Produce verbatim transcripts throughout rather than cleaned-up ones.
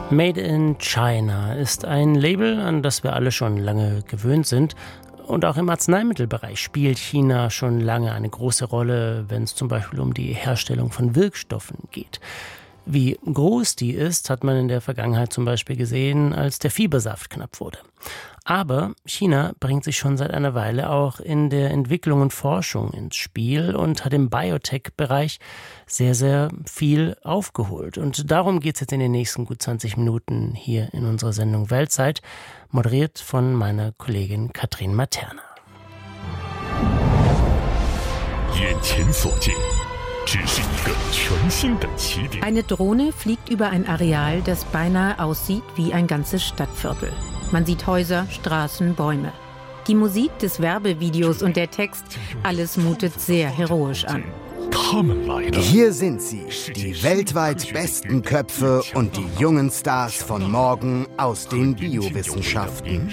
Made in China ist ein Label, an das wir alle schon lange gewöhnt sind. Und auch im Arzneimittelbereich spielt China schon lange eine große Rolle, wenn es zum Beispiel um die Herstellung von Wirkstoffen geht. Wie groß die ist, hat man in der Vergangenheit zum Beispiel gesehen, als der Fiebersaft knapp wurde. Aber China bringt sich schon seit einer Weile auch in der Entwicklung und Forschung ins Spiel und hat im Biotech-Bereich sehr, sehr viel aufgeholt. Und darum geht es jetzt in den nächsten gut zwanzig Minuten hier in unserer Sendung Weltzeit, moderiert von meiner Kollegin Katrin Materna. Eine Drohne fliegt über ein Areal, das beinahe aussieht wie ein ganzes Stadtviertel. Man sieht Häuser, Straßen, Bäume. Die Musik des Werbevideos und der Text, alles mutet sehr heroisch an. Hier sind sie, die weltweit besten Köpfe und die jungen Stars von morgen aus den Biowissenschaften.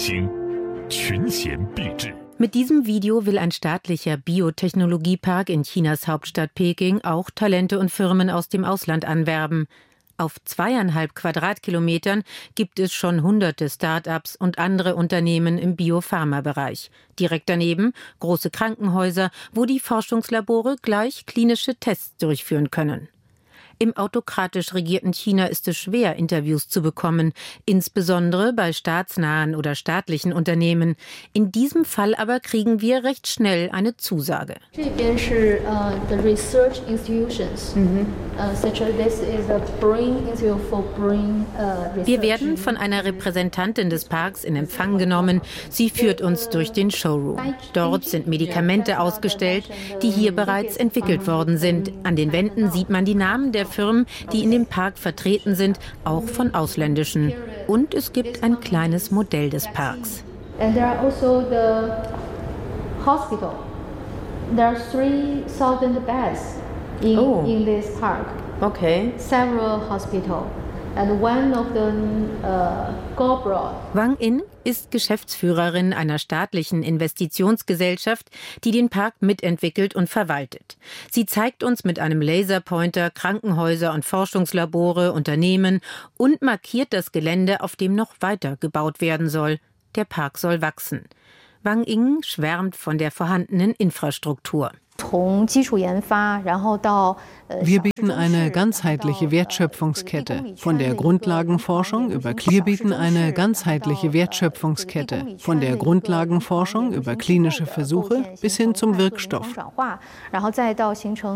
Mit diesem Video will ein staatlicher Biotechnologiepark in Chinas Hauptstadt Peking auch Talente und Firmen aus dem Ausland anwerben. Auf zweieinhalb Quadratkilometern gibt es schon hunderte Start-ups und andere Unternehmen im Biopharma-Bereich. Direkt daneben große Krankenhäuser, wo die Forschungslabore gleich klinische Tests durchführen können. Im autokratisch regierten China ist es schwer, Interviews zu bekommen, insbesondere bei staatsnahen oder staatlichen Unternehmen. In diesem Fall aber kriegen wir recht schnell eine Zusage. Wir werden von einer Repräsentantin des Parks in Empfang genommen. Sie führt uns durch den Showroom. Dort sind Medikamente ausgestellt, die hier bereits entwickelt worden sind. An den Wänden sieht man die Namen der Firmen, die in dem Park vertreten sind, auch von ausländischen. Und es gibt ein kleines Modell des Parks. And there are also the hospital. There are three thousand beds in, oh. in this park. Okay. Several hospitals. And one of them, uh, Gobra. Wang In ist Geschäftsführerin einer staatlichen Investitionsgesellschaft, die den Park mitentwickelt und verwaltet. Sie zeigt uns mit einem Laserpointer Krankenhäuser und Forschungslabore, Unternehmen und markiert das Gelände, auf dem noch weiter gebaut werden soll. Der Park soll wachsen. Wang In schwärmt von der vorhandenen Infrastruktur. Wir bieten eine ganzheitliche Wertschöpfungskette, von der Grundlagenforschung über Wir bieten eine ganzheitliche Wertschöpfungskette, von der Grundlagenforschung über klinische Versuche bis hin zum Wirkstoff.